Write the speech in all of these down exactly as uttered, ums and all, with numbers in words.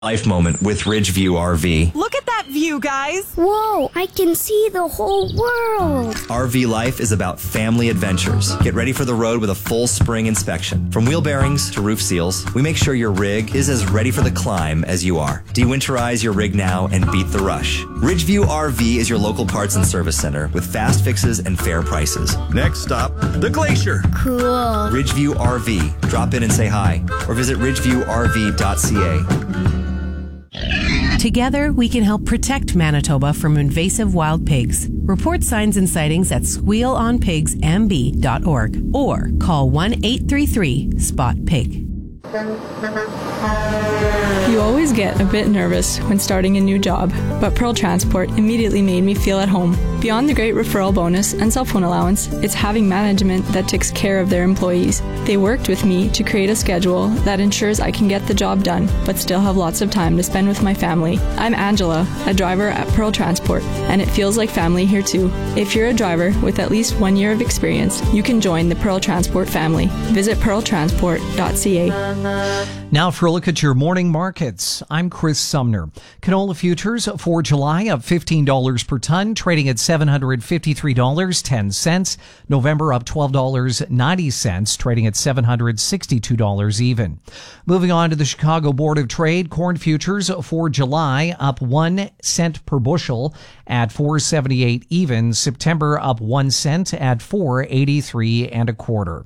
Life moment with Ridgeview R V. Look at that view, guys. Whoa, I can see the whole world. R V life is about family adventures. Get ready for the road with a full spring inspection. From wheel bearings to roof seals, we make sure your rig is as ready for the climb as you are. Dewinterize your rig now and beat the rush. Ridgeview R V is your local parts and service center with fast fixes and fair prices. Next stop, the Glacier. Cool. Ridgeview R V. Drop in and say hi or visit ridgeview r v dot c a. Together, we can help protect Manitoba from invasive wild pigs. Report signs and sightings at squeal on pigs m b dot org or call one eight three three spot pig. You always get a bit nervous when starting a new job, but Pearl Transport immediately made me feel at home. Beyond the great referral bonus and cell phone allowance, it's having management that takes care of their employees. They worked with me to create a schedule that ensures I can get the job done, but still have lots of time to spend with my family. I'm Angela, a driver at Pearl Transport, and it feels like family here too. If you're a driver with at least one year of experience, you can join the Pearl Transport family. Visit pearl transport dot c a. Now for a look at your morning markets. I'm Chris Sumner. Canola futures for July up fifteen dollars per ton, trading at seven hundred fifty-three dollars and ten cents. November up twelve dollars and ninety cents, trading at seven hundred sixty-two dollars even. Moving on to the Chicago Board of Trade, corn futures for July up one cent per bushel at four seventy-eight even. September up one cent at four eighty-three and a quarter.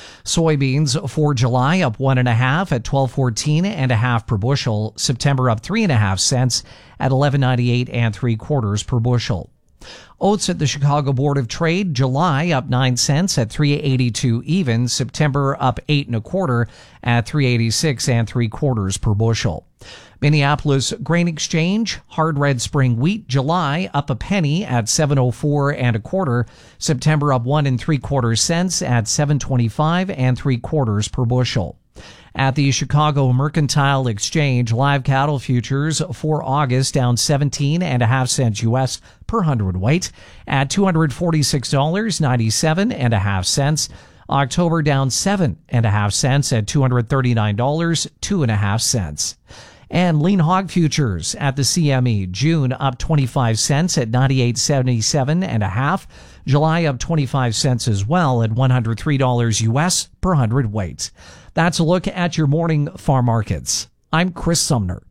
Soybeans for July up one and a half at twelve fourteen and a half per bushel. September up three and a half cents at eleven ninety-eight and three quarters per bushel. Oats at the Chicago Board of Trade, July up nine cents at three eighty-two even. September up eight and a quarter at three eighty-six and three quarters per bushel. Minneapolis Grain Exchange, hard red spring wheat, July up a penny at seven oh four and a quarter. September up one and three quarters cents at seven twenty-five and three quarters per bushel. At the Chicago Mercantile Exchange, live cattle futures for August down seventeen and a half cents U S per hundredweight at two hundred forty-six dollars and ninety-seven and a half cents. October down seven and a half cents at two hundred thirty-nine dollars, two and a half cents. And lean hog futures at the C M E, June up twenty-five cents at ninety-eight seventy-seven and a half. July up twenty-five cents as well at one hundred three dollars U S per hundredweight. That's a look at your morning farm markets. I'm Chris Sumner.